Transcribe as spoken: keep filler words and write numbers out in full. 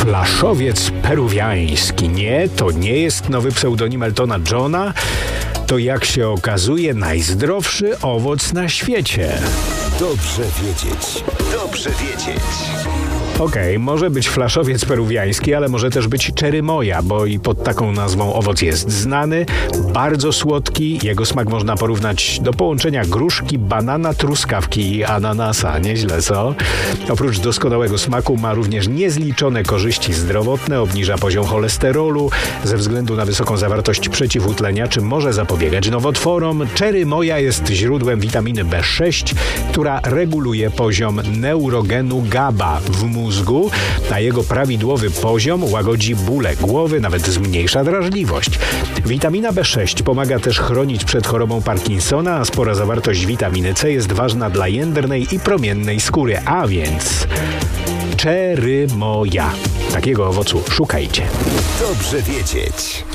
Flaszowiec peruwiański. Nie, to nie jest nowy pseudonim Eltona Johna. To, jak się okazuje, najzdrowszy owoc na świecie. Dobrze wiedzieć. Dobrze wiedzieć. Okej, okay, może być flaszowiec peruwiański, ale może też być cherrymoya, bo i pod taką nazwą owoc jest znany, bardzo słodki. Jego smak można porównać do połączenia gruszki, banana, truskawki i ananasa. Nieźle, co? Oprócz doskonałego smaku ma również niezliczone korzyści zdrowotne, obniża poziom cholesterolu ze względu na wysoką zawartość przeciwutleniaczy, może zapobiegać nowotworom. Cherrymoya jest źródłem witaminy B sześć, która reguluje poziom neurogenu GABA w mózgu, a jego prawidłowy poziom łagodzi bóle głowy, nawet zmniejsza drażliwość. Witamina B sześć pomaga też chronić przed chorobą Parkinsona, a spora zawartość witaminy C jest ważna dla jędrnej i promiennej skóry, a więc cherrymoya. Takiego owocu szukajcie. Dobrze wiedzieć.